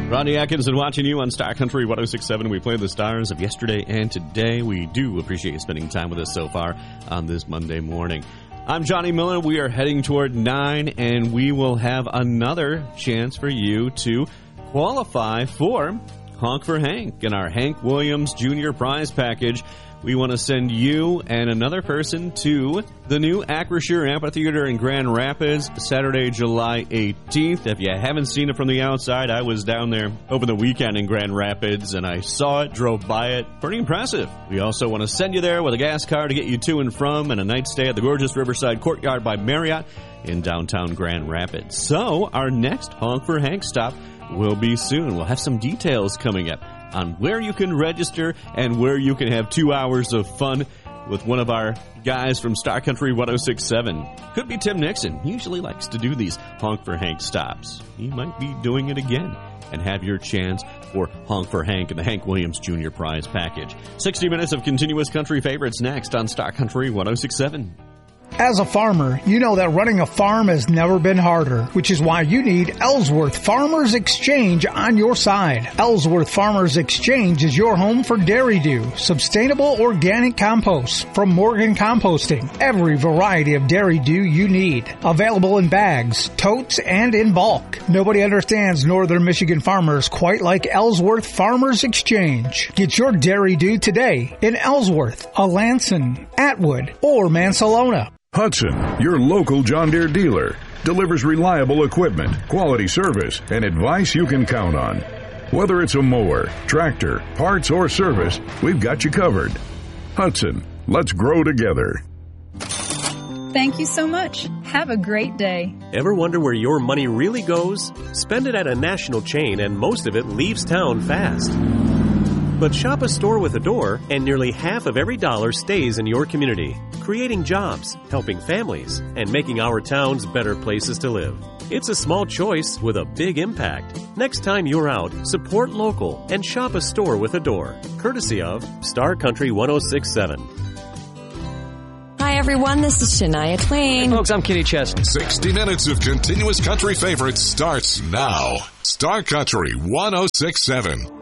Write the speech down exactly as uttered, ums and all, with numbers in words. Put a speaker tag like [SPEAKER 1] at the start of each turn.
[SPEAKER 1] Rodney Atkinson watching you on Star Country one oh six point seven. We play the stars of yesterday and today. We do appreciate you spending time with us so far on this Monday morning. I'm Johnny Miller. We are heading toward nine, and we will have another chance for you to qualify for Honk for Hank in our Hank Williams Junior Prize Package. We want to send you and another person to the new Acrisure Amphitheater in Grand Rapids, Saturday, July eighteenth. If you haven't seen it from the outside, I was down there over the weekend in Grand Rapids, and I saw it, drove by it. Pretty impressive. We also want to send you there with a gas car to get you to and from, and a night stay at the gorgeous Riverside Courtyard by Marriott in downtown Grand Rapids. So our next Honk for Hank stop will be soon. We'll have some details coming up on where you can register and where you can have two hours of fun with one of our guys from Star Country one oh six point seven. Could be Tim Nixon. He usually likes to do these Honk for Hank stops. He might be doing it again and have your chance for Honk for Hank and the Hank Williams Junior Prize Package. sixty minutes of continuous country favorites next on Star Country one oh six point seven.
[SPEAKER 2] As a farmer, you know that running a farm has never been harder, which is why you need Ellsworth Farmers Exchange on your side. Ellsworth Farmers Exchange is your home for Dairy Dew, sustainable organic compost from Morgan Composting. Every variety of Dairy Dew you need. Available in bags, totes, and in bulk. Nobody understands Northern Michigan farmers quite like Ellsworth Farmers Exchange. Get your Dairy Dew today in Ellsworth, Alanson, Atwood, or Mansalona.
[SPEAKER 3] Hudson, your local John Deere dealer, delivers reliable equipment, quality service, and advice you can count on. Whether it's a mower, tractor, parts, or service, we've got you covered. Hudson, let's grow together.
[SPEAKER 4] Thank you so much. Have a great day.
[SPEAKER 5] Ever wonder where your money really goes? Spend it at a national chain and most of it leaves town fast. But shop a store with a door and nearly half of every dollar stays in your community, creating jobs, helping families, and making our towns better places to live. It's a small choice with a big impact. Next time you're out, support local and shop a store with a door, courtesy of Star Country one oh six point seven.
[SPEAKER 6] Hi, everyone. This is Shania Twain.
[SPEAKER 7] Hey, folks, I'm Kenny Chesney.
[SPEAKER 8] sixty minutes of continuous country favorites starts now. Star Country one oh six point seven.